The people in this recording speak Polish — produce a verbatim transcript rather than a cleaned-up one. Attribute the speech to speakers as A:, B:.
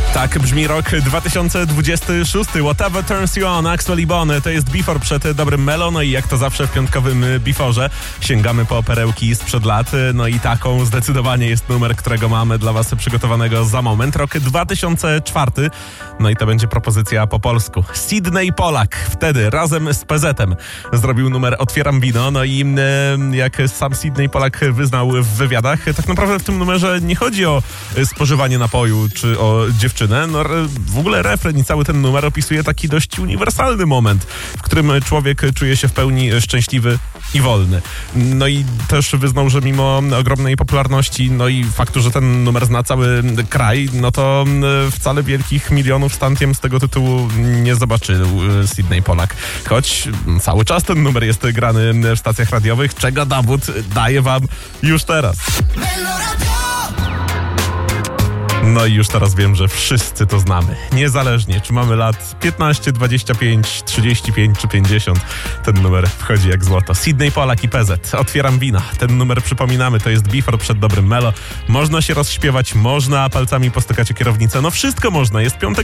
A: Tak brzmi rok dwa tysiące dwudziesty szósty. Whatever Turns You On, Axel i Bon. To jest Before przed dobrym Melo. No i jak to zawsze w piątkowym Beforze sięgamy po perełki sprzed lat. No i taką zdecydowanie jest numer, którego mamy dla was przygotowanego za moment. Rok dwa tysiące czwarty. No i to będzie propozycja po polsku. Sydney Polak wtedy razem z P Z-em zrobił numer Otwieram wino. No i e, jak sam Sydney Polak wyznał w wywiadach, tak naprawdę w tym numerze nie chodzi o spożywanie napoju czy o dziewczynę. No, w ogóle refren i cały ten numer opisuje taki dość uniwersalny moment, w którym człowiek czuje się w pełni szczęśliwy i wolny. No i też wyznał, że mimo ogromnej popularności, no i faktu, że ten numer zna cały kraj, no to wcale wielkich milionów stantiem z tego tytułu nie zobaczył Sydney Polak. Choć cały czas ten numer jest grany w stacjach radiowych, czego dowód daję wam już teraz. No i już teraz wiem, że wszyscy to znamy. Niezależnie, czy mamy lat piętnaście, dwadzieścia pięć, trzydzieści pięć czy pięćdziesiąt. Ten numer wchodzi jak złoto. Sydney Polak i P Z. Otwieram wina. Ten numer przypominamy, to jest Before przed dobrym Melo. Można się rozśpiewać, można palcami postykać o kierownicę. No wszystko można. Jest piątek.